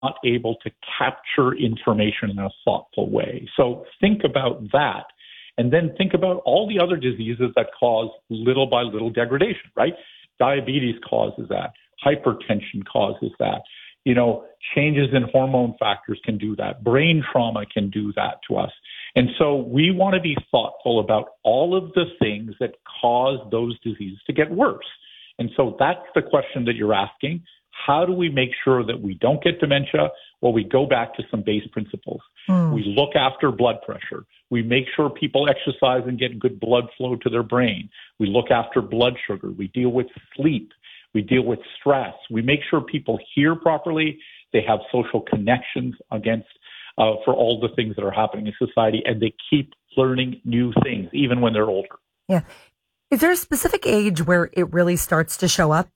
not able to capture information in a thoughtful way. So think about that. And then think about all the other diseases that cause little by little degradation, right? Diabetes causes that. Hypertension causes that. Changes in hormone factors can do that. Brain trauma can do that to us. And so we want to be thoughtful about all of the things that cause those diseases to get worse. And so that's the question that you're asking. How do we make sure that we don't get dementia? Well, we go back to some base principles. We look after blood pressure. We make sure people exercise and get good blood flow to their brain. We look after blood sugar. We deal with sleep. We deal with stress. We make sure people hear properly. They have social connections for all the things that are happening in society, and they keep learning new things, even when they're older. Yeah. Is there a specific age where it really starts to show up?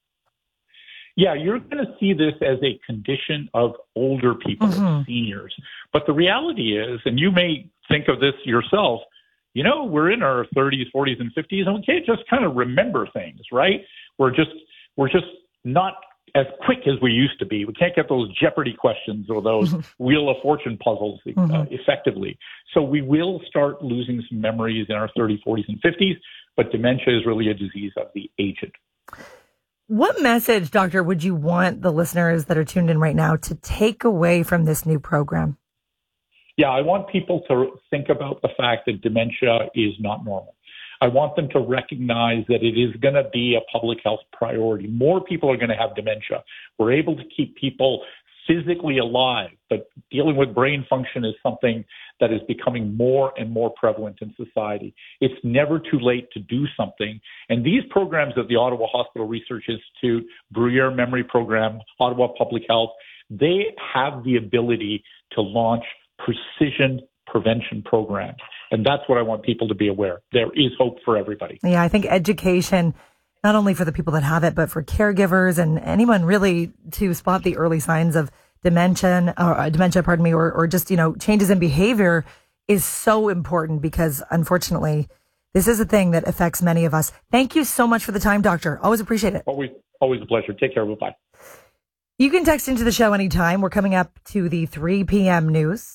Yeah, you're going to see this as a condition of older people, seniors. But the reality is, and you may think of this yourself, we're in our 30s, 40s, and 50s, and we can't just kind of remember things, right? We're just not as quick as we used to be. We can't get those Jeopardy questions or those Wheel of Fortune puzzles effectively. So we will start losing some memories in our 30s, 40s, and 50s, but dementia is really a disease of the aged. What message, Doctor, would you want the listeners that are tuned in right now to take away from this new program? Yeah, I want people to think about the fact that dementia is not normal. I want them to recognize that it is going to be a public health priority. More people are going to have dementia. We're able to keep people physically alive, but dealing with brain function is something that is becoming more and more prevalent in society. It's never too late to do something. And these programs at the Ottawa Hospital Research Institute, Bruyere Memory Program, Ottawa Public Health, they have the ability to launch precision prevention programs. And that's what I want people to be aware. There is hope for everybody. Yeah, I think education, not only for the people that have it, but for caregivers and anyone really to spot the early signs of dementia, or just, changes in behavior is so important because unfortunately, this is a thing that affects many of us. Thank you so much for the time, Doctor. Always appreciate it. Always a pleasure. Take care. Bye-bye. You can text into the show anytime. We're coming up to the 3 p.m. news.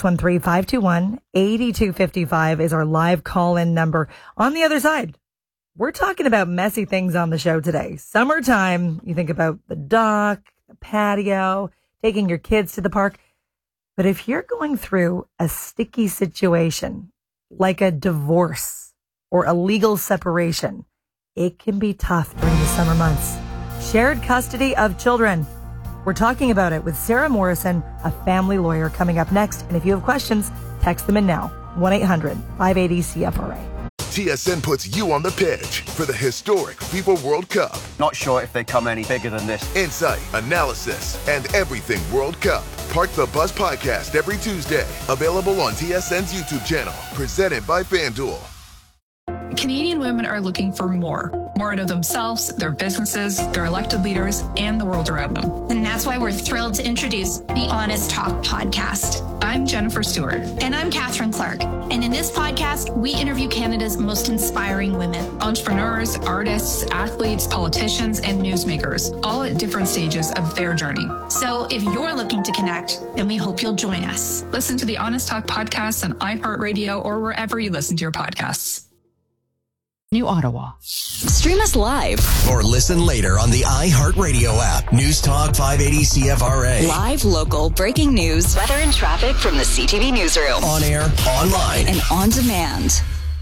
613-521-8255 is our live call-in number. On the other side, we're talking about messy things on the show today. Summertime, you think about the dock, the patio, taking your kids to the park. But if you're going through a sticky situation, like a divorce or a legal separation, it can be tough during the summer months. Shared custody of children. We're talking about it with Sarah Morrison, a family lawyer, coming up next. And if you have questions, text them in now. 1-800-580-CFRA. TSN puts you on the pitch for the historic FIFA World Cup. Not sure if they come any bigger than this. Insight, analysis, and everything World Cup. Park the Bus podcast every Tuesday. Available on TSN's YouTube channel. Presented by FanDuel. Canadian women are looking for more out of themselves, their businesses, their elected leaders, and the world around them. And that's why we're thrilled to introduce the Honest Talk podcast. I'm Jennifer Stewart. And I'm Catherine Clark. And in this podcast, we interview Canada's most inspiring women. Entrepreneurs, artists, athletes, politicians, and newsmakers, all at different stages of their journey. So if you're looking to connect, then we hope you'll join us. Listen to the Honest Talk podcast on iHeartRadio or wherever you listen to your podcasts. New Ottawa. Stream us live or listen later on the iHeartRadio app. News Talk 580 CFRA. Live, local, breaking news, weather and traffic from the CTV newsroom. On air, online, and on demand.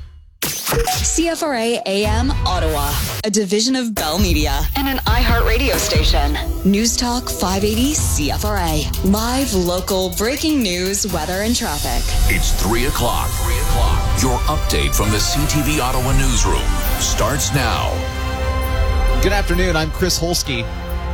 CFRA AM Ottawa, a division of Bell Media and an iHeartRadio station. News Talk 580 CFRA. Live, local, breaking news, weather, and traffic. It's 3 o'clock. Your update from the CTV Ottawa newsroom starts now. Good afternoon. I'm Chris Holsky.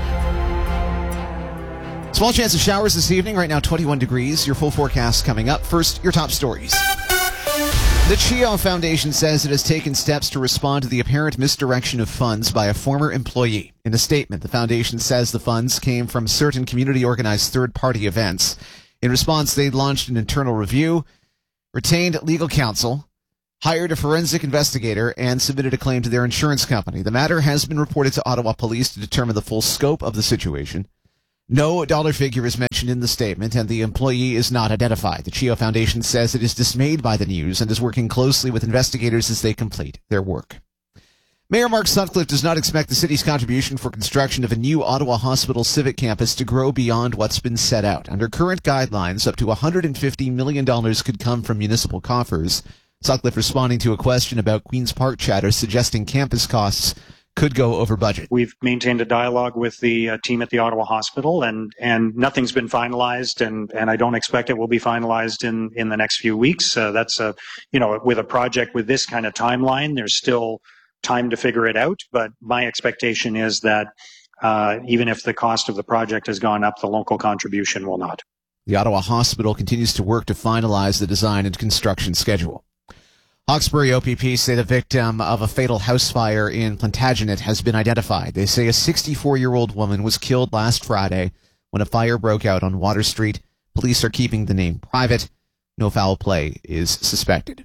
Small chance of showers this evening. Right now, 21 degrees. Your full forecast coming up. First, your top stories. The CHEO Foundation says it has taken steps to respond to the apparent misdirection of funds by a former employee. In a statement, the foundation says the funds came from certain community-organized third-party events. In response, they launched an internal review, retained legal counsel, hired a forensic investigator, and submitted a claim to their insurance company. The matter has been reported to Ottawa Police to determine the full scope of the situation. No dollar figure is mentioned in the statement, and the employee is not identified. The CHEO Foundation says it is dismayed by the news and is working closely with investigators as they complete their work. Mayor Mark Sutcliffe does not expect the city's contribution for construction of a new Ottawa Hospital Civic Campus to grow beyond what's been set out. Under current guidelines, up to $150 million could come from municipal coffers. Sutcliffe responding to a question about Queen's Park chatter suggesting campus costs could go over budget. We've maintained a dialogue with the team at the Ottawa Hospital, and nothing's been finalized, and I don't expect it will be finalized in the next few weeks. That's with a project with this kind of timeline, there's still time to figure it out, but my expectation is that even if the cost of the project has gone up, the local contribution will not. The Ottawa Hospital continues to work to finalize the design and construction schedule. Hawkesbury OPP say the victim of a fatal house fire in Plantagenet has been identified. They say a 64-year-old woman was killed last Friday when a fire broke out on Water Street. Police are keeping the name private. No foul play is suspected.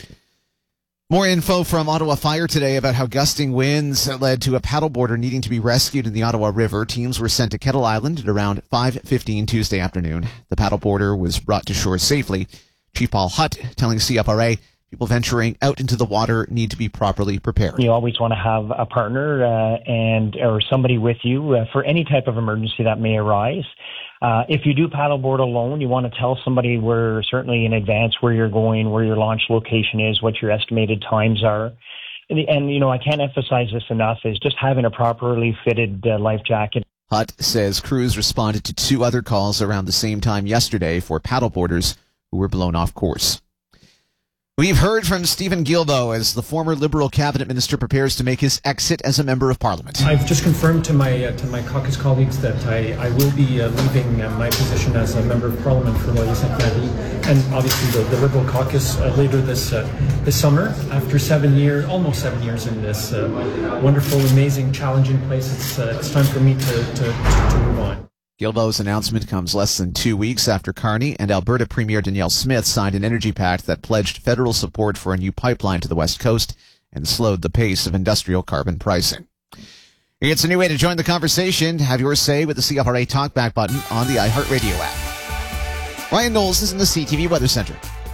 More info from Ottawa Fire today about how gusting winds led to a paddleboarder needing to be rescued in the Ottawa River. Teams were sent to Kettle Island at around 5:15 Tuesday afternoon. The paddleboarder was brought to shore safely. Chief Paul Hutt telling CFRA people venturing out into the water need to be properly prepared. You always want to have a partner or somebody with you for any type of emergency that may arise. If you do paddleboard alone, you want to tell somebody certainly in advance where you're going, where your launch location is, what your estimated times are. And I can't emphasize this enough, is just having a properly fitted life jacket. Hutt says crews responded to 2 other calls around the same time yesterday for paddleboarders who were blown off course. We've heard from Stephen Guilbeault as the former Liberal cabinet minister prepares to make his exit as a member of Parliament. I've just confirmed to my caucus colleagues that I will be leaving my position as a member of Parliament for Laurier-Sainte-Marie, and obviously the Liberal caucus later this summer. After almost 7 years in this wonderful, amazing, challenging place, it's time for me to move on. Guilbeault's announcement comes less than 2 weeks after Carney and Alberta Premier Danielle Smith signed an energy pact that pledged federal support for a new pipeline to the West Coast and slowed the pace of industrial carbon pricing. It's a new way to join the conversation. Have your say with the CFRA Talkback button on the iHeartRadio app. Ryan Knowles is in the CTV Weather Center.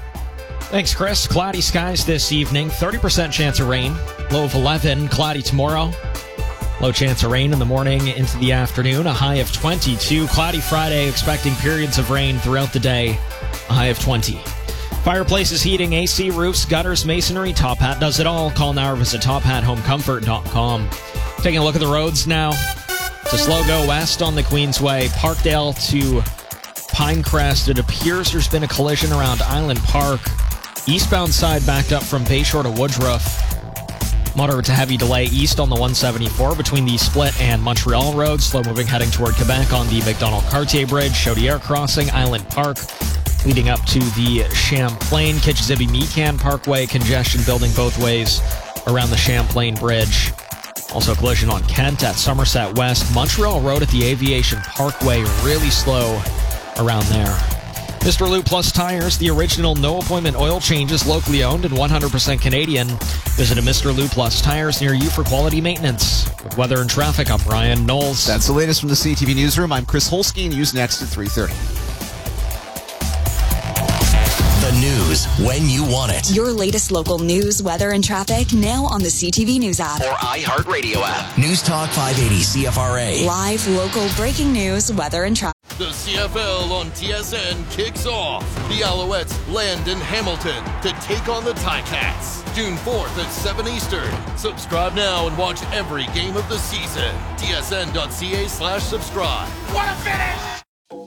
Thanks, Chris. Cloudy skies this evening. 30% chance of rain. Low of 11. Cloudy tomorrow. Low chance of rain in the morning into the afternoon. A high of 22. Cloudy Friday, expecting periods of rain throughout the day. A high of 20. Fireplaces, heating, AC, roofs, gutters, masonry. Top Hat does it all. Call now or visit tophathomecomfort.com. Taking a look at the roads now. It's a slow go west on the Queensway. Parkdale to Pinecrest. It appears there's been a collision around Island Park. Eastbound side backed up from Bayshore to Woodruff. Moderate to heavy delay east on the 174 between the Split and Montreal Road. Slow moving heading toward Quebec on the Macdonald-Cartier Bridge. Chaudière Crossing, Island Park. Leading up to the Champlain, Kitchizibee-Mecan Parkway. Congestion building both ways around the Champlain Bridge. Also collision on Kent at Somerset West. Montreal Road at the Aviation Parkway. Really slow around there. Mr. Lou Plus Tires, the original no-appointment oil changes, locally owned and 100% Canadian. Visit a Mr. Lou Plus Tires near you for quality maintenance. With weather and traffic, I'm Ryan Knowles. That's the latest from the CTV Newsroom. I'm Chris Holsky. News next at 3:30. The news when you want it. Your latest local news, weather, and traffic now on the CTV News app. Or iHeartRadio app. News Talk 580 CFRA. Live, local, breaking news, weather, and traffic. The CFL on TSN kicks off. The Alouettes land in Hamilton to take on the Ticats. June 4th at 7 Eastern. Subscribe now and watch every game of the season. tsn.ca/subscribe. What a finish!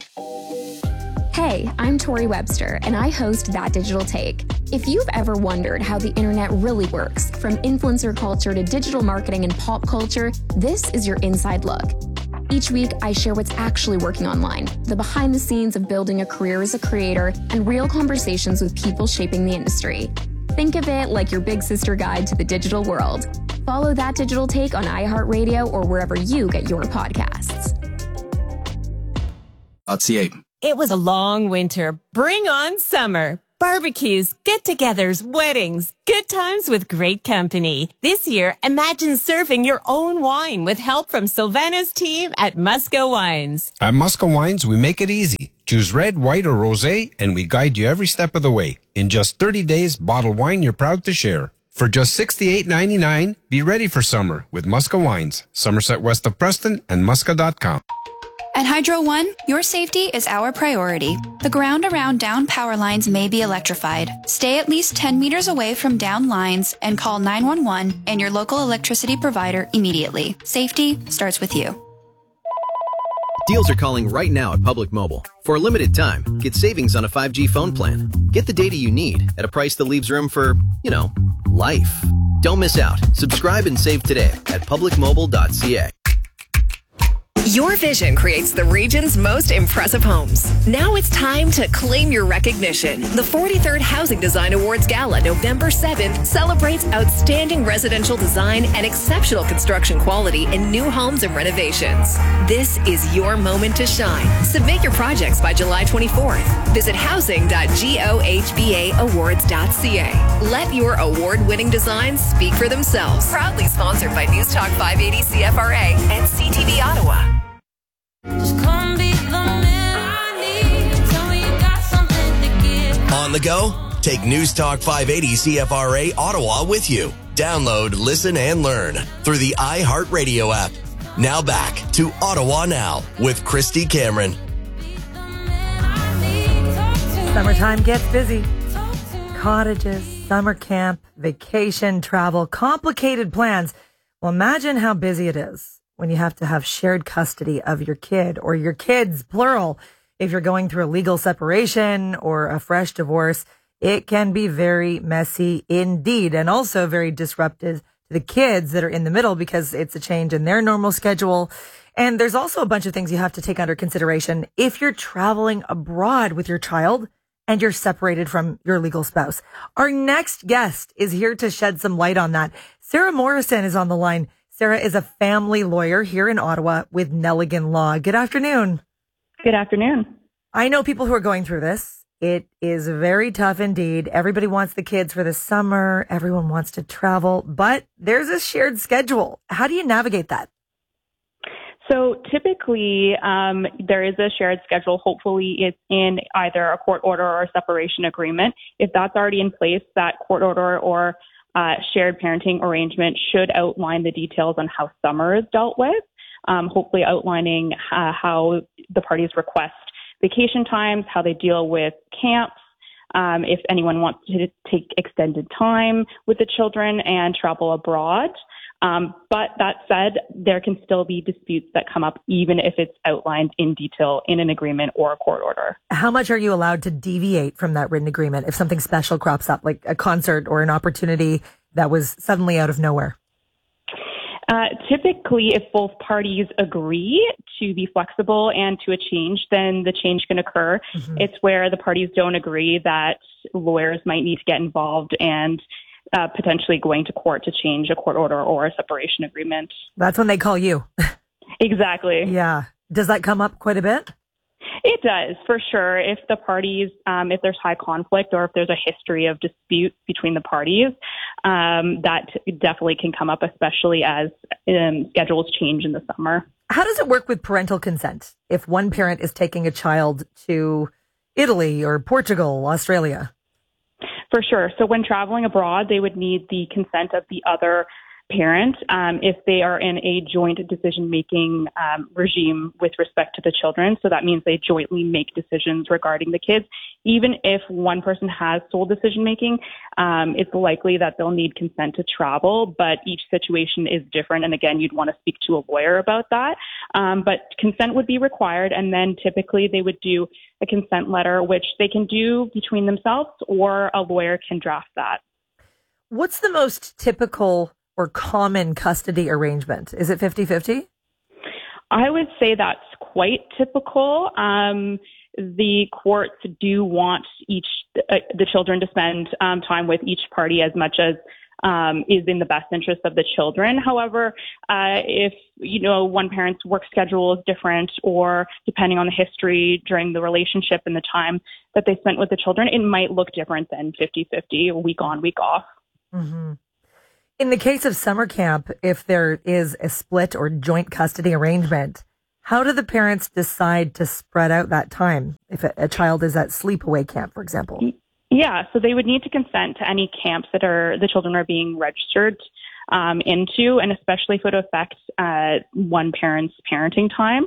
Hey, I'm Tori Webster, and I host That Digital Take. If you've ever wondered how the internet really works, from influencer culture to digital marketing and pop culture, this is your inside look. Each week, I share what's actually working online, the behind the scenes of building a career as a creator, and real conversations with people shaping the industry. Think of it like your big sister guide to the digital world. Follow That Digital Take on iHeartRadio or wherever you get your podcasts. It was a long winter. Bring on summer. Barbecues, get-togethers, weddings, good times with great company. This year, imagine serving your own wine with help from Sylvana's team at Musco Wines. At Musco Wines, we make it easy. Choose red, white, or rosé, and we guide you every step of the way. In just 30 days, bottled wine you're proud to share. For just $68.99, be ready for summer with Musco Wines, Somerset west of Preston, and Musca.com. At Hydro One, your safety is our priority. The ground around down power lines may be electrified. Stay at least 10 meters away from down lines and call 911 and your local electricity provider immediately. Safety starts with you. Deals are calling right now at Public Mobile. For a limited time, get savings on a 5G phone plan. Get the data you need at a price that leaves room for, life. Don't miss out. Subscribe and save today at publicmobile.ca. Your vision creates the region's most impressive homes. Now it's time to claim your recognition. The 43rd Housing Design Awards Gala, November 7th, celebrates outstanding residential design and exceptional construction quality in new homes and renovations. This is your moment to shine. Submit your projects by July 24th. Visit housing.gohbaawards.ca. Let your award-winning designs speak for themselves. Proudly sponsored by News Talk 580 CFRA and CTV Ottawa. On the go? Take News Talk 580 CFRA Ottawa with you. Download, listen, and learn through the iHeartRadio app. Now back to Ottawa Now with Christy Cameron. Summertime gets busy. Cottages, summer camp, vacation, travel, complicated plans. Well, imagine how busy it is when you have to have shared custody of your kid or your kids, plural. If you're going through a legal separation or a fresh divorce, it can be very messy indeed, and also very disruptive to the kids that are in the middle because it's a change in their normal schedule. And there's also a bunch of things you have to take under consideration if you're traveling abroad with your child and you're separated from your legal spouse. Our next guest is here to shed some light on that. Sarah Morrison is on the line. Sarah is a family lawyer here in Ottawa with Nelligan Law. Good afternoon. Good afternoon. I know people who are going through this. It is very tough indeed. Everybody wants the kids for the summer. Everyone wants to travel, but there's a shared schedule. How do you navigate that? So typically, there is a shared schedule. Hopefully it's in either a court order or a separation agreement. If that's already in place, that court order or shared parenting arrangement should outline the details on how summer is dealt with, hopefully outlining how the parties request vacation times, how they deal with camps, if anyone wants to take extended time with the children and travel abroad. But that said, there can still be disputes that come up even if it's outlined in detail in an agreement or a court order. How much are you allowed to deviate from that written agreement if something special crops up, like a concert or an opportunity that was suddenly out of nowhere? Typically, if both parties agree to be flexible and to a change, then the change can occur. Mm-hmm. It's where the parties don't agree that lawyers might need to get involved and potentially going to court to change a court order or a separation agreement. That's when they call you. Exactly. Yeah. Does that come up quite a bit? It does, for sure. If the parties, if there's high conflict or if there's a history of dispute between the parties, that definitely can come up, especially as schedules change in the summer. How does it work with parental consent if one parent is taking a child to Italy or Portugal, Australia? For sure. So when traveling abroad, they would need the consent of the other parent if they are in a joint decision-making regime with respect to the children. So that means they jointly make decisions regarding the kids. Even if one person has sole decision-making, it's likely that they'll need consent to travel, but each situation is different. And again, you'd want to speak to a lawyer about that. But consent would be required, and then typically they would do a consent letter, which they can do between themselves, or a lawyer can draft that. What's the most typical or common custody arrangement? Is it 50-50? I would say that's quite typical. The courts do want the children to spend time with each party as much as is in the best interest of the children. However, if, one parent's work schedule is different, or depending on the history during the relationship and the time that they spent with the children, it might look different than 50-50, week on, week off. Mm-hmm. In the case of summer camp, if there is a split or joint custody arrangement, how do the parents decide to spread out that time if a child is at sleepaway camp, for example? Yeah, so they would need to consent to any camps that the children are being registered into, and especially if it affects one parent's parenting time,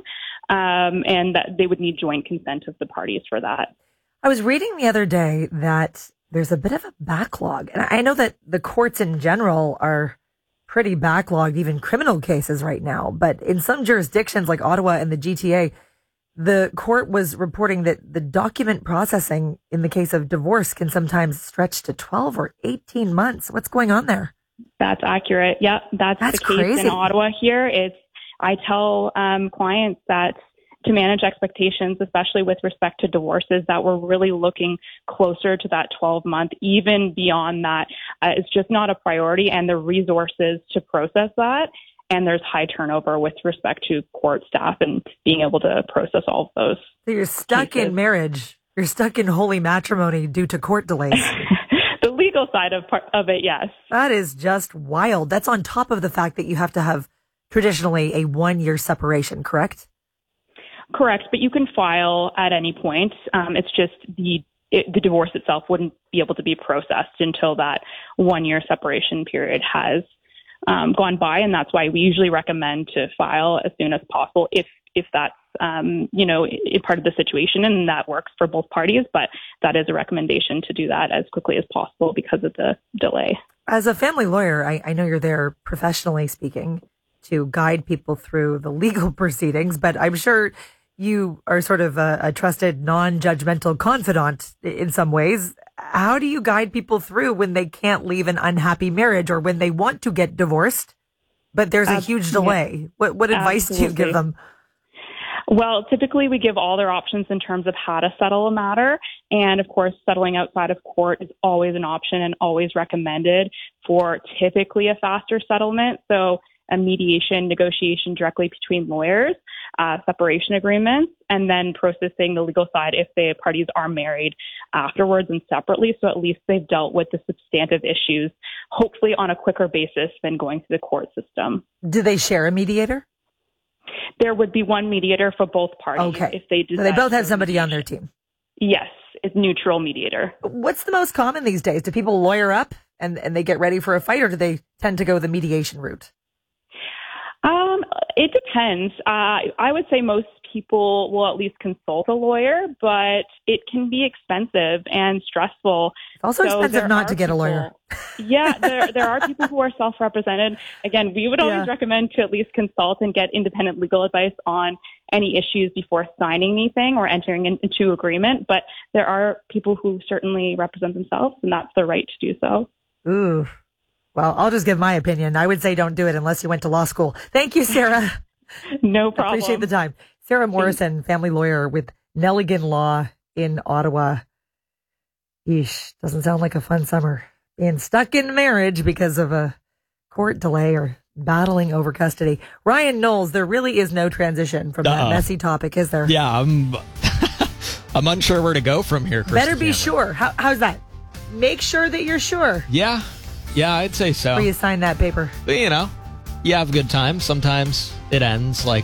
and that they would need joint consent of the parties for that. I was reading the other day that there's a bit of a backlog. And I know that the courts in general are pretty backlogged, even criminal cases right now. But in some jurisdictions like Ottawa and the GTA, the court was reporting that the document processing in the case of divorce can sometimes stretch to 12 or 18 months. What's going on there? That's accurate. Yeah, that's the case crazy. In Ottawa here. I tell clients that to manage expectations, especially with respect to divorces, that we're really looking closer to that 12-month. Even beyond that, it's just not a priority, and the resources to process that. And there's high turnover with respect to court staff and being able to process all of those. So you're stuck in marriage. You're stuck in holy matrimony due to court delays. The legal side of it, yes. That is just wild. That's on top of the fact that you have to have traditionally a 1-year separation, correct? Correct, but you can file at any point. It's just the divorce itself wouldn't be able to be processed until that 1-year separation period has gone by, and that's why we usually recommend to file as soon as possible if that's part of the situation and that works for both parties. But that is a recommendation to do that as quickly as possible because of the delay. As a family lawyer, I know you're there professionally speaking to guide people through the legal proceedings, but I'm sure you are sort of a trusted, non-judgmental confidant in some ways. How do you guide people through when they can't leave an unhappy marriage or when they want to get divorced, but there's a huge delay? What advice do you give them? Well, typically we give all their options in terms of how to settle a matter. And of course, settling outside of court is always an option and always recommended for typically a faster settlement. So a mediation, negotiation directly between lawyers, separation agreements, and then processing the legal side if the parties are married afterwards and separately. So at least they've dealt with the substantive issues, hopefully on a quicker basis than going through the court system. Do they share a mediator? There would be one mediator for both parties. Okay. If they do so they both have somebody on their team. Yes, it's neutral mediator. What's the most common these days? Do people lawyer up and they get ready for a fight, or do they tend to go the mediation route? It depends. I would say most people will at least consult a lawyer, but it can be expensive and stressful. It's also expensive not to get a lawyer. Yeah, there are people who are self-represented. Again, we would always recommend to at least consult and get independent legal advice on any issues before signing anything or entering into agreement. But there are people who certainly represent themselves, and that's their right to do so. Ooh. Well, I'll just give my opinion. I would say don't do it unless you went to law school. Thank you, Sarah. No problem. Appreciate the time. Sarah Morrison, family lawyer with Nelligan Law in Ottawa. Yeesh, doesn't sound like a fun summer. Being stuck in marriage because of a court delay or battling over custody. Ryan Knowles, there really is no transition from that messy topic, is there? Yeah, I'm unsure where to go from here, Chris. Better be sure. How's that? Make sure that you're sure. Yeah, I'd say so. Before you sign that paper. But, you have a good time. Sometimes it ends like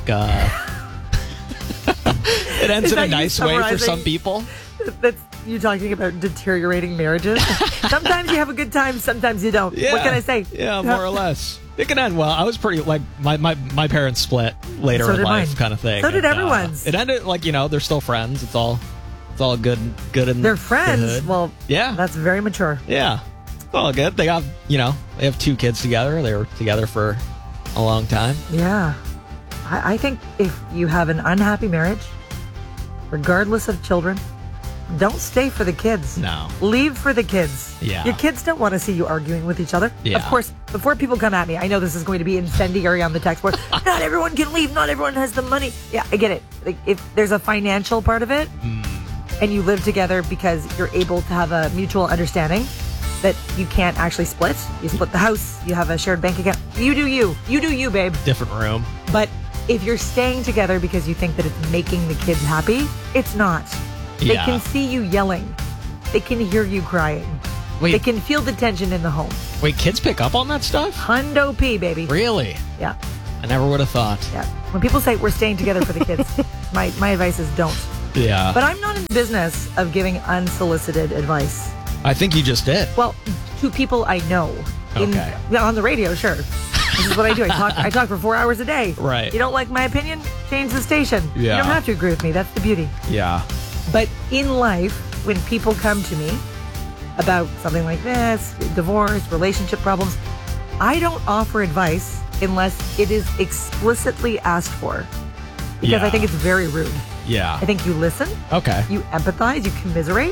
it ends in a nice way for some people. That's you talking about deteriorating marriages. Sometimes you have a good time, sometimes you don't. Yeah. What can I say? Yeah, more or less. It can end well. I was pretty my parents split later in life, kind of thing. So did everyone's. It ended they're still friends. It's all good and they're friends. Good. Well, yeah, that's very mature. Yeah, it's all good. They got they have 2 kids together. They were together for a long time. Yeah, I think if you have an unhappy marriage, regardless of children, don't stay for the kids. No. Leave for the kids. Yeah. Your kids don't want to see you arguing with each other. Yeah. Of course, before people come at me, I know this is going to be incendiary on the text board. Not everyone can leave. Not everyone has the money. Yeah, I get it. Like, if there's a financial part of it and you live together because you're able to have a mutual understanding, that you can't actually split. You split the house, you have a shared bank account. You do you. You do you, babe. Different room. But if you're staying together because you think that it's making the kids happy, it's not. They Yeah. can see you yelling. They can hear you crying. Wait. They can feel the tension in the home. Wait, kids pick up on that stuff? Hundo P, baby. Really? Yeah. I never would have thought. Yeah. When people say we're staying together for the kids, my advice is don't. Yeah. But I'm not in the business of giving unsolicited advice. I think you just did. Well, to people I know. Okay. On the radio, sure. This is what I do. I talk for 4 hours a day. Right. You don't like my opinion? Change the station. Yeah. You don't have to agree with me. That's the beauty. Yeah. But in life, when people come to me about something like this, divorce, relationship problems, I don't offer advice unless it is explicitly asked for. Because I think it's very rude. Yeah. I think you listen. Okay. You empathize. You commiserate.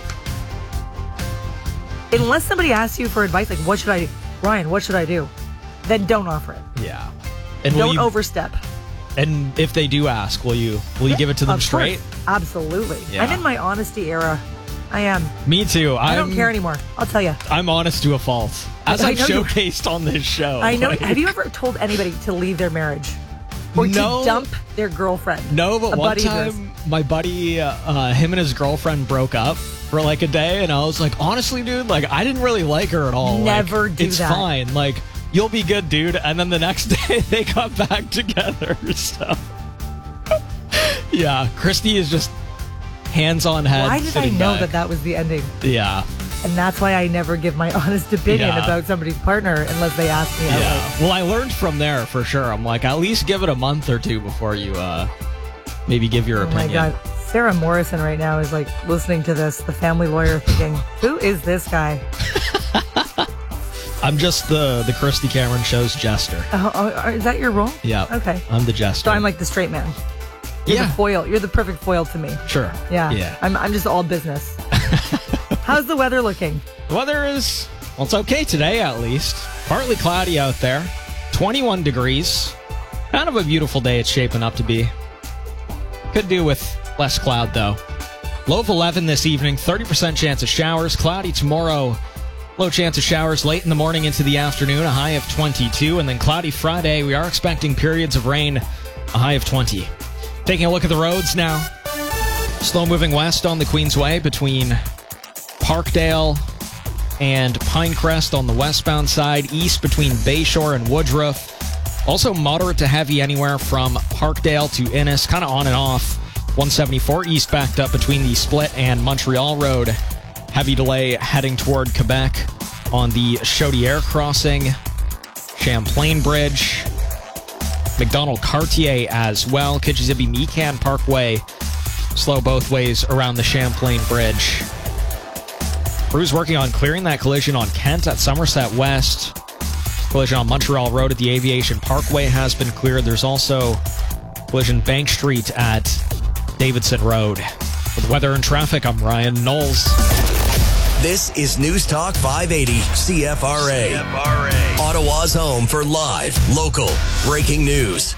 Unless somebody asks you for advice, like, what should I do? Ryan, what should I do? Then don't offer it. Yeah. And Don't overstep. And if they do ask, will you give it to them Of straight? course. Absolutely. Yeah. I'm in my honesty era. I am. Me too. I don't care anymore. I'll tell you. I'm honest to a fault. As I I've know you- showcased on this show. I know. Like- Have you ever told anybody to leave their marriage? Or No. to dump their girlfriend? No, but A one buddy of yours. time my buddy, him and his girlfriend broke up for like a day, and I was like, honestly, dude, like I didn't really like her at all. Never like, do it's that. fine. Like you'll be good, dude. And then the next day they got back together. So yeah, Christy is just hands on head. Why did I sitting know back. that was the ending? Yeah. And that's why I never give my honest opinion Yeah. about somebody's partner unless they ask me. Yeah. Well, I learned from there for sure. I'm like, at least give it a month or two before you maybe give your Oh my opinion. God. Sarah Morrison right now is like listening to this, the family lawyer, thinking, who is this guy? I'm just the Christy Cameron show's jester. Is that your role? Yeah. Okay. I'm the jester. So I'm like the straight man. You're the foil. You're the perfect foil to me. Sure. Yeah. Yeah. I'm just all business. How's the weather looking? The weather is, well, it's okay today at least. Partly cloudy out there. 21 degrees. Kind of a beautiful day it's shaping up to be. Could do with less cloud though. Low of 11 this evening. 30% chance of showers. Cloudy tomorrow. Low chance of showers late in the morning into the afternoon. A high of 22. And then cloudy Friday. We are expecting periods of rain. A high of 20. Taking a look at the roads now. Slow moving west on the Queensway between Parkdale and Pinecrest on the westbound side. East between Bayshore and Woodruff. Also moderate to heavy anywhere from Parkdale to Innis. Kind of on and off. 174 east backed up between the Split and Montreal Road. Heavy delay heading toward Quebec on the Chaudière crossing. Champlain Bridge. McDonald Cartier as well. Kitchissippi-Mecan Parkway. Slow both ways around the Champlain Bridge. Crews working on clearing that collision on Kent at Somerset West. Collision on Montreal Road at the Aviation Parkway has been cleared. There's also collision Bank Street at Davidson Road. With weather and traffic, I'm Ryan Knowles. This is News Talk 580 CFRA. Ottawa's home for live, local, breaking news.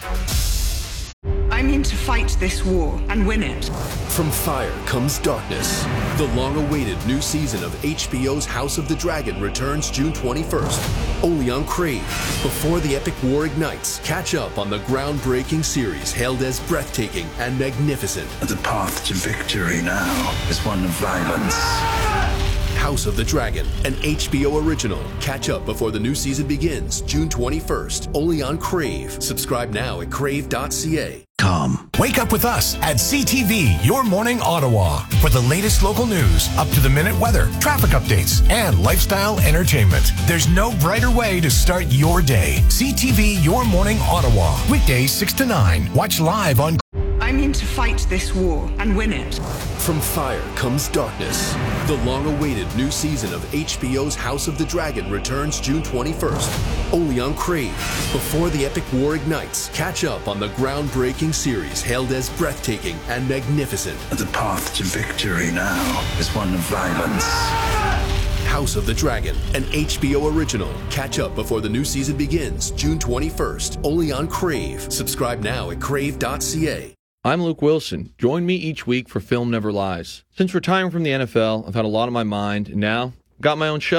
I mean to fight this war and win it. From fire comes darkness. The long-awaited new season of HBO's House of the Dragon returns June 21st, only on Crave. Before the epic war ignites, catch up on the groundbreaking series hailed as breathtaking and magnificent. The path to victory now is one of violence. House of the Dragon, an HBO original. Catch up before the new season begins June 21st, only on Crave. Subscribe now at crave.ca. Wake up with us at CTV, Your Morning Ottawa, for the latest local news, up-to-the-minute weather, traffic updates, and lifestyle entertainment. There's no brighter way to start your day. CTV, Your Morning Ottawa, weekdays 6 to 9. Watch live on... I mean to fight this war and win it. From fire comes darkness. The long-awaited new season of HBO's House of the Dragon returns June 21st, only on Crave. Before the epic war ignites, catch up on the groundbreaking series hailed as breathtaking and magnificent. The path to victory now is one of violence. House of the Dragon, an HBO original. Catch up before the new season begins June 21st, only on Crave. Subscribe now at crave.ca. I'm Luke Wilson. Join me each week for Film Never Lies. Since retiring from the NFL, I've had a lot on my mind, and now I've got my own show.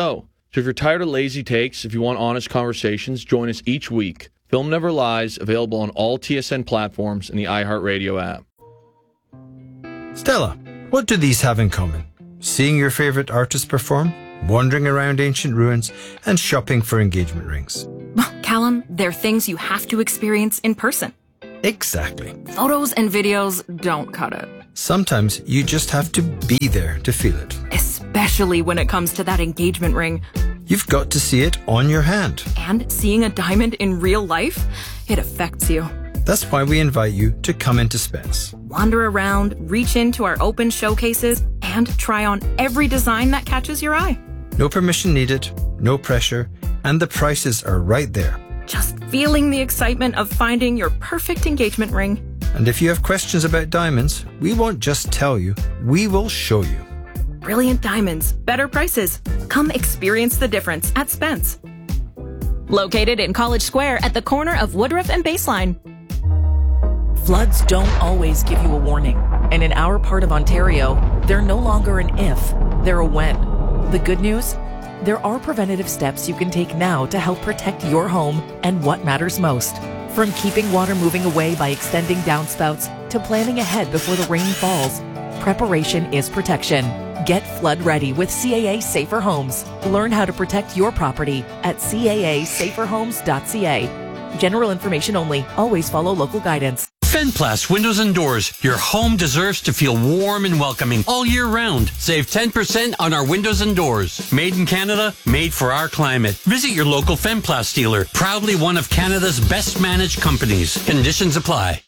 So if you're tired of lazy takes, if you want honest conversations, join us each week. Film Never Lies, available on all TSN platforms and the iHeartRadio app. Stella, what do these have in common? Seeing your favorite artist perform, wandering around ancient ruins, and shopping for engagement rings. Callum, they're things you have to experience in person. Exactly. Photos and videos don't cut it. Sometimes you just have to be there to feel it. Especially when it comes to that engagement ring. You've got to see it on your hand. And seeing a diamond in real life, it affects you. That's why we invite you to come into Spence. Wander around, reach into our open showcases, and try on every design that catches your eye. No permission needed, no pressure, and the prices are right there. Just feeling the excitement of finding your perfect engagement ring. And if you have questions about diamonds, we won't just tell you, we will show you. Brilliant diamonds, better prices. Come experience the difference at Spence. Located in College Square at the corner of Woodruff and Baseline. Floods don't always give you a warning. And in our part of Ontario, they're no longer an if, they're a when. The good news? There are preventative steps you can take now to help protect your home and what matters most. From keeping water moving away by extending downspouts to planning ahead before the rain falls, preparation is protection. Get flood ready with CAA Safer Homes. Learn how to protect your property at caasaferhomes.ca. General information only. Always follow local guidance. Fenplast Windows and Doors. Your home deserves to feel warm and welcoming all year round. Save 10% on our windows and doors. Made in Canada, made for our climate. Visit your local Fenplast dealer. Proudly one of Canada's best managed companies. Conditions apply.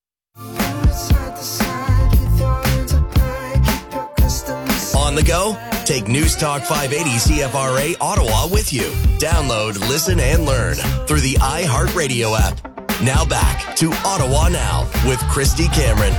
On the go? Take News Talk 580 CFRA Ottawa with you. Download, listen, and learn through the iHeartRadio app. Now back to Ottawa Now with Christy Cameron.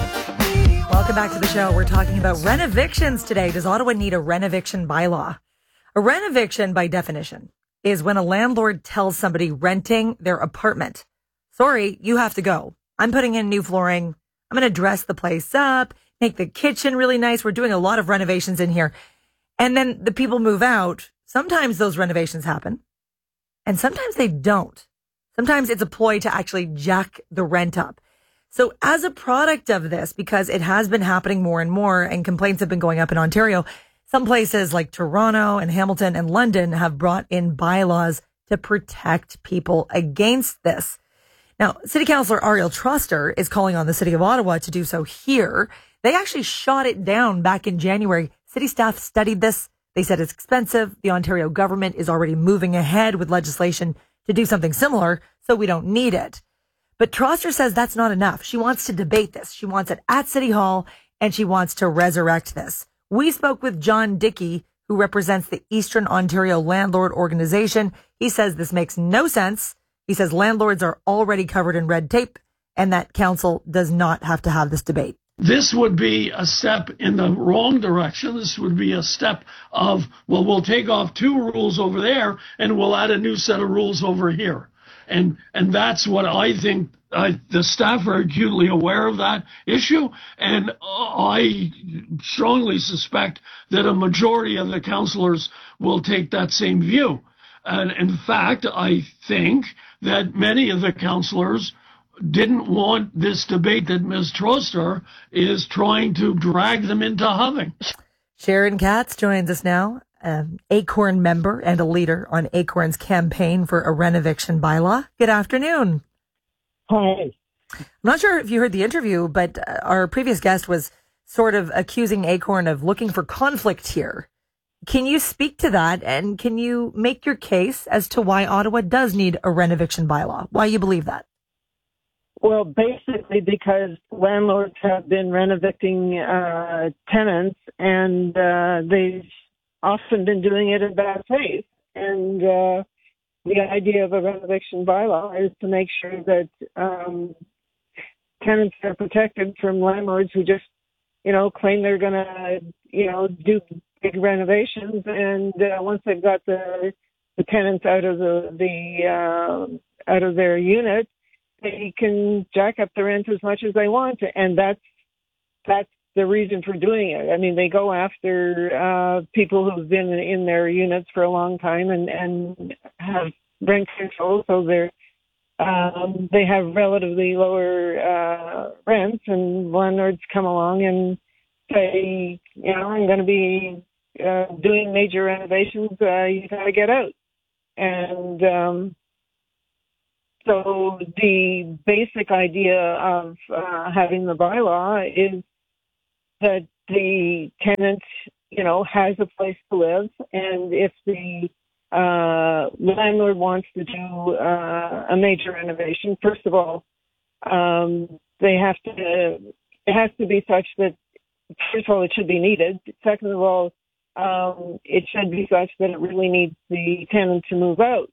Welcome back to the show. We're talking about renovictions today. Does Ottawa need a renoviction bylaw? A renoviction, by definition, is when a landlord tells somebody renting their apartment, sorry, you have to go. I'm putting in new flooring. I'm going to dress the place up, make the kitchen really nice. We're doing a lot of renovations in here. And then the people move out. Sometimes those renovations happen, and sometimes they don't. Sometimes it's a ploy to actually jack the rent up. So as a product of this, because it has been happening more and more and complaints have been going up in Ontario, some places like Toronto and Hamilton and London have brought in bylaws to protect people against this. Now, City Councillor Ariel Truster is calling on the City of Ottawa to do so here. They actually shot it down back in January. City staff studied this. They said it's expensive. The Ontario government is already moving ahead with legislation to do something similar, so we don't need it. But Troster says that's not enough. She wants to debate this. She wants it at City Hall, and she wants to resurrect this. We spoke with John Dickey, who represents the Eastern Ontario Landlord Organization. He says this makes no sense. He says landlords are already covered in red tape, and that council does not have to have this debate. This would be a step in the wrong direction. This would be a step of, well, we'll take off two rules over there and we'll add a new set of rules over here. And that's what I think. The staff are acutely aware of that issue, and I strongly suspect that a majority of the councillors will take that same view. And in fact, I think that many of the councillors didn't want this debate that Ms. Troster is trying to drag them into having. Sharon Katz joins us now, Acorn member and a leader on Acorn's campaign for a renoviction bylaw. Good afternoon. Hi. I'm not sure if you heard the interview, but our previous guest was sort of accusing Acorn of looking for conflict here. Can you speak to that, and can you make your case as to why Ottawa does need a renoviction bylaw, why you believe that? Well, basically because landlords have been renovicting tenants, and they've often been doing it in bad faith. And the idea of a renoviction bylaw is to make sure that tenants are protected from landlords who just, claim they're going to, do big renovations, and once they've got the tenants out of out of their unit, they can jack up the rent as much as they want, and that's the reason for doing it. I mean, they go after people who've been in their units for a long time and have rent control, so they have relatively lower rents, and landlords come along and say, I'm going to be doing major renovations, you got to get out. And so the basic idea of having the bylaw is that the tenant, has a place to live, and if the landlord wants to do a major renovation, first of all, it has to be such that, first of all, it should be needed. Second of all, it should be such that it really needs the tenant to move out.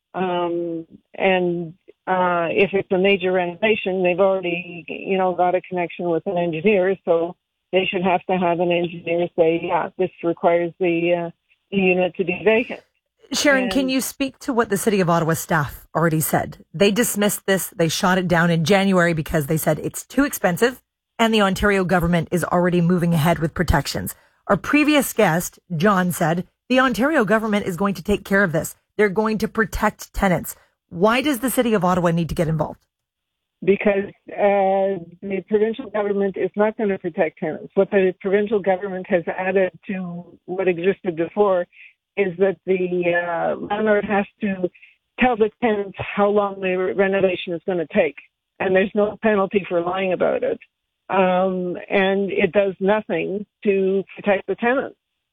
And if it's a major renovation, they've already, got a connection with an engineer, so they should have to have an engineer say, yeah, this requires the unit to be vacant. Sharon, can you speak to what the City of Ottawa staff already said? They dismissed this. They shot it down in January because they said it's too expensive and the Ontario government is already moving ahead with protections. Our previous guest, John, said the Ontario government is going to take care of this. They're going to protect tenants. Why does the City of Ottawa need to get involved? Because the provincial government is not going to protect tenants. What the provincial government has added to what existed before is that the landlord has to tell the tenants how long the renovation is going to take. And there's no penalty for lying about it. And it does nothing to protect the tenants.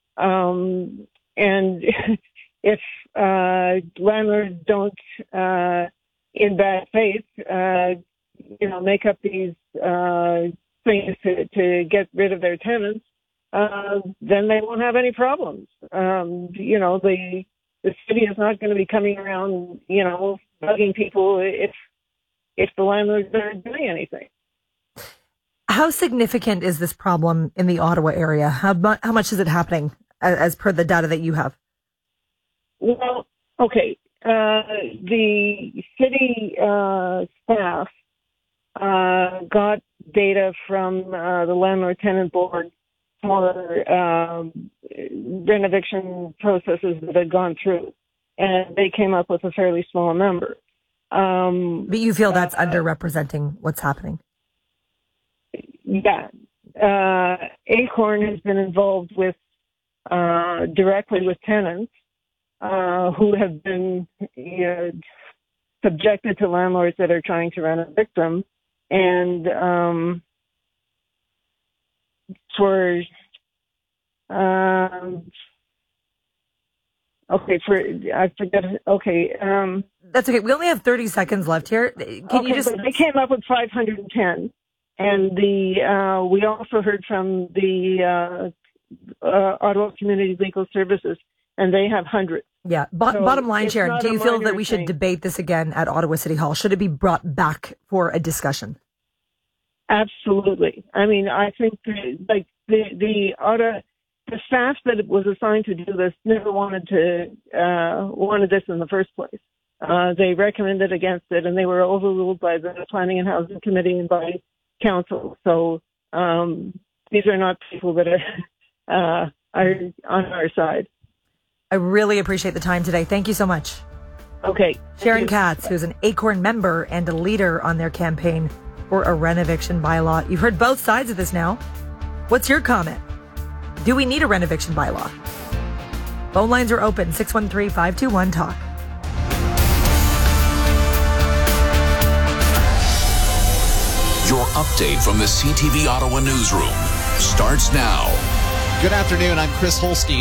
And if landlords don't, in bad faith, make up these things to get rid of their tenants, then they won't have any problems. The city is not going to be coming around, bugging people if the landlords aren't doing anything. How significant is this problem in the Ottawa area? How much is it happening as per the data that you have? Well, okay. The city staff got data from the Landlord-Tenant Board for renovation processes that had gone through, and they came up with a fairly small number. But you feel that's underrepresenting what's happening? Yeah. Acorn has been involved with directly with tenants who have been subjected to landlords that are trying to renovate them, and I forget. Okay. That's okay. We only have 30 seconds left here. Can you just? They came up with 510, and we also heard from the Ottawa Community Legal Services, and they have hundreds. Yeah. Bottom line, Sharon, do you feel that we should debate this again at Ottawa City Hall? Should it be brought back for a discussion? Absolutely. I mean, I think the staff that was assigned to do this never wanted this in the first place. They recommended against it, and they were overruled by the Planning and Housing Committee and by Council. So these are not people that are on our side. I really appreciate the time today. Thank you so much. Okay. Sharon Katz, who's an Acorn member and a leader on their campaign for a renoviction bylaw. You've heard both sides of this now. What's your comment? Do we need a renoviction bylaw? Phone lines are open, 613-521-TALK. Your update from the CTV Ottawa newsroom starts now. Good afternoon. I'm Chris Holsky.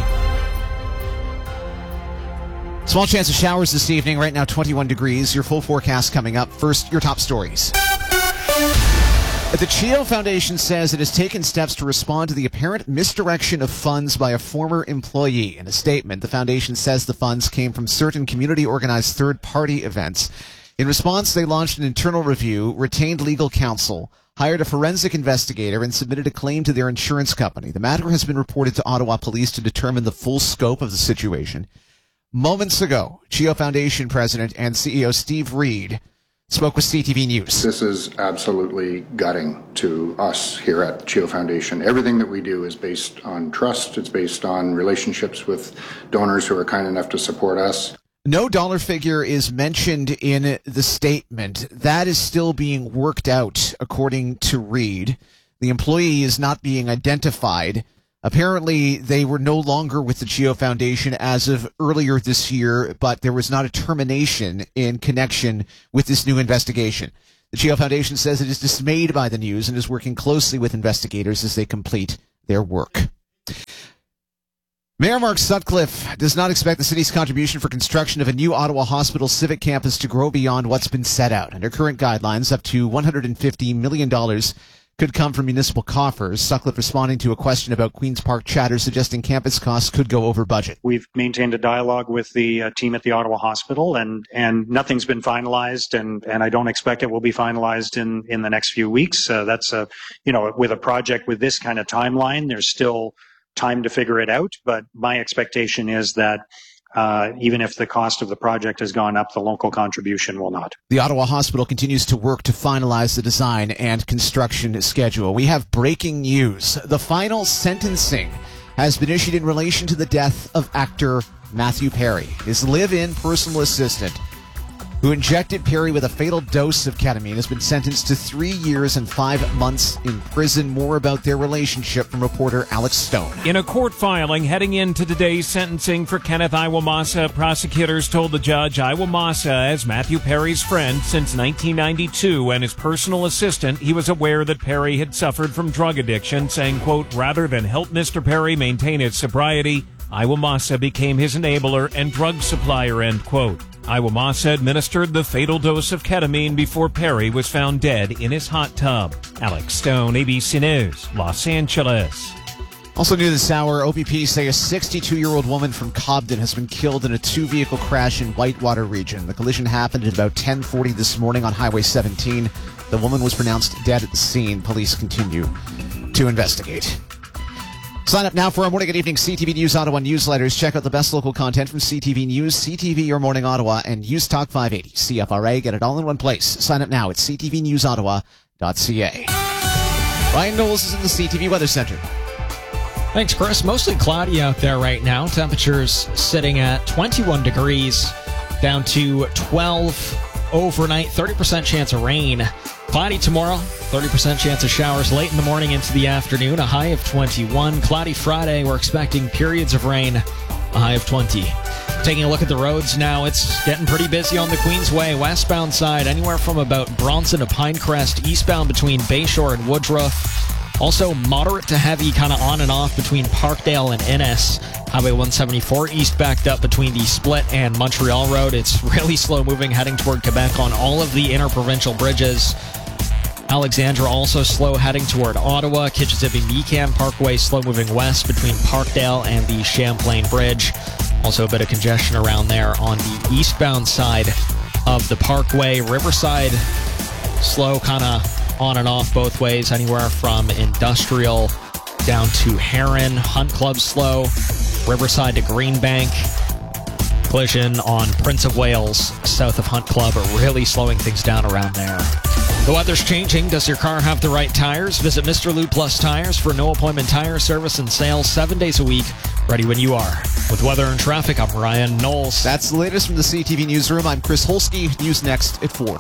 Small chance of showers this evening. Right now, 21 degrees. Your full forecast coming up. First, your top stories. The CHEO Foundation says it has taken steps to respond to the apparent misdirection of funds by a former employee. In a statement, the foundation says the funds came from certain community-organized third-party events. In response, they launched an internal review, retained legal counsel, hired a forensic investigator, and submitted a claim to their insurance company. The matter has been reported to Ottawa Police to determine the full scope of the situation. Moments ago, CHEO Foundation President and CEO Steve Reed spoke with CTV News. This is absolutely gutting to us here at the CHEO Foundation. Everything that we do is based on trust. It's based on relationships with donors who are kind enough to support us. No dollar figure is mentioned in the statement. That is still being worked out, according to Reed. The employee is not being identified. Apparently, they were no longer with the CHEO Foundation as of earlier this year, but there was not a termination in connection with this new investigation. The CHEO Foundation says it is dismayed by the news and is working closely with investigators as they complete their work. Mayor Mark Sutcliffe does not expect the city's contribution for construction of a new Ottawa Hospital Civic Campus to grow beyond what's been set out. Under current guidelines, up to $150 million could come from municipal coffers. Sutcliffe responding to a question about Queen's Park chatter suggesting campus costs could go over budget. We've maintained a dialogue with the team at the Ottawa Hospital, and nothing's been finalized, and I don't expect it will be finalized in the next few weeks. That's with a project with this kind of timeline, there's still time to figure it out, but my expectation is that even if the cost of the project has gone up, the local contribution will not. The Ottawa Hospital continues to work to finalize the design and construction schedule. We have breaking news. The final sentencing has been issued in relation to the death of actor Matthew Perry, his live-in personal assistant, who injected Perry with a fatal dose of ketamine, has been sentenced to 3 years and 5 months in prison. More about their relationship from reporter Alex Stone. In a court filing heading into today's sentencing for Kenneth Iwamasa, prosecutors told the judge Iwamasa, as Matthew Perry's friend since 1992 and his personal assistant, he was aware that Perry had suffered from drug addiction, saying, quote, rather than help Mr. Perry maintain his sobriety, Iwamasa became his enabler and drug supplier, end quote. Iwamasa administered the fatal dose of ketamine before Perry was found dead in his hot tub. Alex Stone, ABC News, Los Angeles. Also new this hour, OPP say a 62-year-old woman from Cobden has been killed in a two-vehicle crash in Whitewater region. The collision happened at about 10:40 this morning on Highway 17. The woman was pronounced dead at the scene. Police continue to investigate. Sign up now for our morning and evening CTV News Ottawa newsletters. Check out the best local content from CTV News, CTV Your Morning Ottawa, and News Talk 580. CFRA, get it all in one place. Sign up now at ctvnewsottawa.ca. Ryan Knowles is in the CTV Weather Center. Thanks, Chris. Mostly cloudy out there right now. Temperatures sitting at 21 degrees, down to 12 overnight, 30% chance of rain. Cloudy tomorrow, 30% chance of showers late in the morning into the afternoon, a high of 21. Cloudy Friday, we're expecting periods of rain, a high of 20. Taking a look at the roads now, it's getting pretty busy on the Queensway westbound side, anywhere from about Bronson to Pinecrest, eastbound between Bayshore and Woodruff. Also moderate to heavy kind of on and off between Parkdale and Innes. Highway 174 east backed up between the Split and Montreal Road. It's really slow moving heading toward Quebec on all of the interprovincial bridges. Alexandra also slow heading toward Ottawa. Kitchissippi-Meekan Parkway slow moving west between Parkdale and the Champlain Bridge. Also a bit of congestion around there on the eastbound side of the Parkway. Riverside slow kind of on and off both ways, anywhere from Industrial down to Heron. Hunt Club slow. Riverside to Greenbank. Collision on Prince of Wales south of Hunt Club are really slowing things down around there. The weather's changing. Does your car have the right tires? Visit Mr. Lube Plus Tires for no appointment tire service and sales 7 days a week. Ready when you are. With weather and traffic, I'm Ryan Knowles. That's the latest from the CTV Newsroom. I'm Chris Holsky. News next at 4.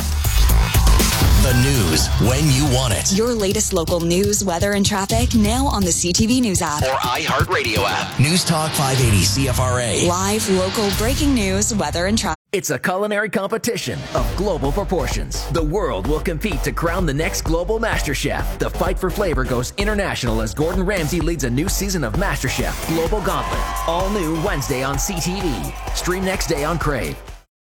The news when you want it. Your latest local news, weather, and traffic now on the CTV News app. Or iHeartRadio app. News Talk 580 CFRA. Live, local, breaking news, weather, and traffic. It's a culinary competition of global proportions. The world will compete to crown the next global MasterChef. The fight for flavor goes international as Gordon Ramsay leads a new season of MasterChef Global Gauntlet. All new Wednesday on CTV. Stream next day on Crave.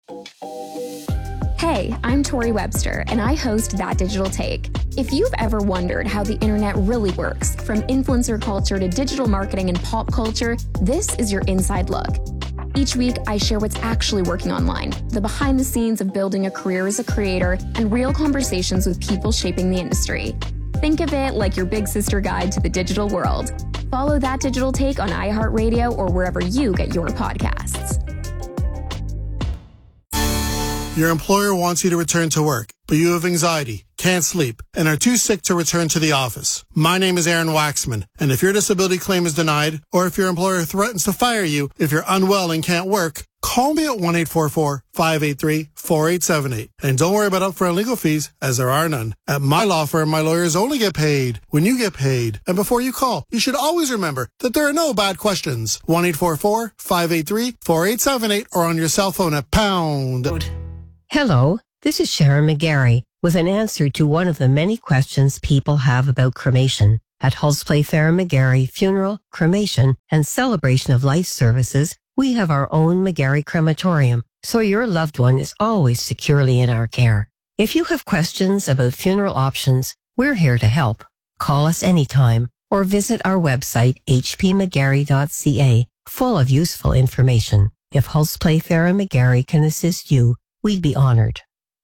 Hey, I'm Tori Webster, and I host That Digital Take. If you've ever wondered how the internet really works, from influencer culture to digital marketing and pop culture, this is your inside look. Each week, I share what's actually working online, the behind the scenes of building a career as a creator, and real conversations with people shaping the industry. Think of it like your big sister guide to the digital world. Follow That Digital Take on iHeartRadio or wherever you get your podcasts. Your employer wants you to return to work, but you have anxiety, can't sleep, and are too sick to return to the office. My name is Aaron Waxman, and if your disability claim is denied, or if your employer threatens to fire you if you're unwell and can't work, call me at 1-844-583-4878. And don't worry about upfront legal fees, as there are none. At my law firm, my lawyers only get paid when you get paid. And before you call, you should always remember that there are no bad questions. 1-844-583-4878 or on your cell phone at pound. Hello, this is Sharon McGarry with an answer to one of the many questions people have about cremation. At Hulse Farah McGarry Funeral, Cremation, and Celebration of Life Services, we have our own McGarry crematorium, so your loved one is always securely in our care. If you have questions about funeral options, we're here to help. Call us anytime or visit our website hpmcgarry.ca, full of useful information. If Hulse Farah McGarry can assist you, we'd be honored.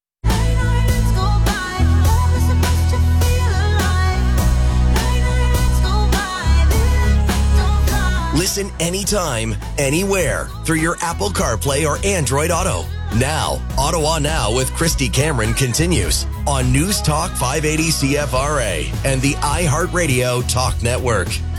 Listen anytime, anywhere through your Apple CarPlay or Android Auto. Now, Ottawa Now with Christy Cameron continues on News Talk 580 CFRA and the iHeartRadio Talk Network.